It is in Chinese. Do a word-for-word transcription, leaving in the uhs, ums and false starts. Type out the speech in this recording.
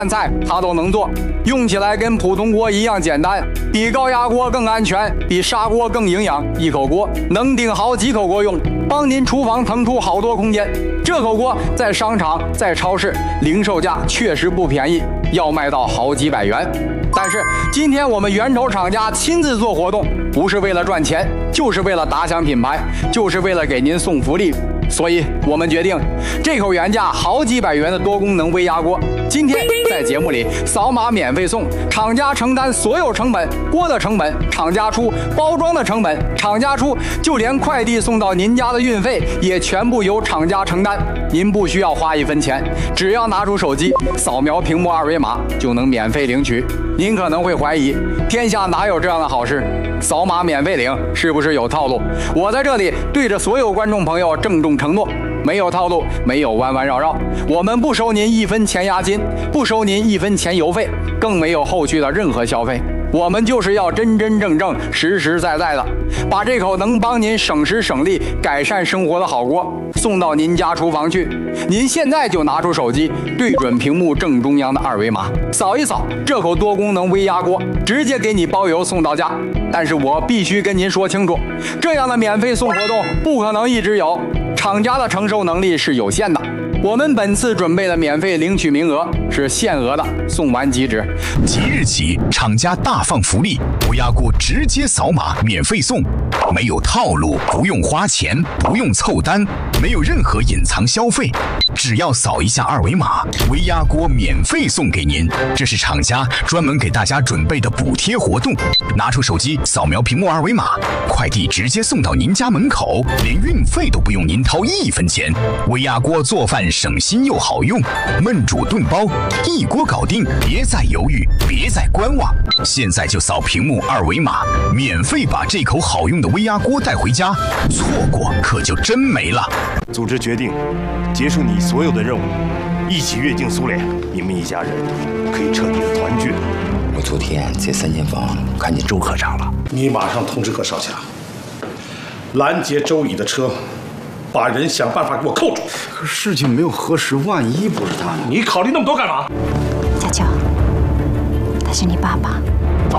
菜它都能做，用起来跟普通锅一样简单，比高压锅更安全，比砂锅更营养。一口锅能顶好几口锅用，帮您厨房腾出好多空间。这口锅在商场、在超市零售价确实不便宜，要卖到好几百元。但是今天我们源头厂家亲自做活动，不是为了赚钱，就是为了打响品牌，就是为了给您送福利。所以我们决定，这口原价好几百元的多功能微压锅，今天在节目里扫码免费送，厂家承担所有成本，锅的成本厂家出，包装的成本厂家出，就连快递送到您家的运费也全部由厂家承担。您不需要花一分钱，只要拿出手机扫描屏幕二维码就能免费领取。您可能会怀疑，天下哪有这样的好事？扫码免费领是不是有套路？我在这里对着所有观众朋友郑重承诺，没有套路，没有弯弯绕绕，我们不收您一分钱押金，不收您一分钱邮费，更没有后续的任何消费。我们就是要真真正正、实实在在的，把这口能帮您省时省力、改善生活的好锅送到您家厨房去。您现在就拿出手机，对准屏幕正中央的二维码，扫一扫，这口多功能微压锅直接给你包邮送到家。但是我必须跟您说清楚，这样的免费送活动不可能一直有，厂家的承受能力是有限的。我们本次准备的免费领取名额是限额的，送完即止。 即日起，厂家大放福利，微压锅直接扫码免费送，没有套路，不用花钱，不用凑单，没有任何隐藏消费，只要扫一下二维码，微压锅免费送给您。这是厂家专门给大家准备的补贴活动，拿出手机扫描屏幕二维码，快递直接送到您家门口，连运费都不用您掏一分钱。微压锅做饭省心又好用，焖煮炖包一锅搞定，别再犹豫，别再观望，现在就扫屏幕二维码，免费把这口好用的微压锅带回家，错过可就真没了。 组织决定结束你所有的任务，一起越境苏联，你们一家人可以彻底的团聚。 我昨天在三间房看见周科长了， 你马上通知葛少强，拦截周乙的车，把人想办法给我扣住。 可事情没有核实，万一不是他呢？ 你考虑那么多干嘛？ 家教，他是你爸爸。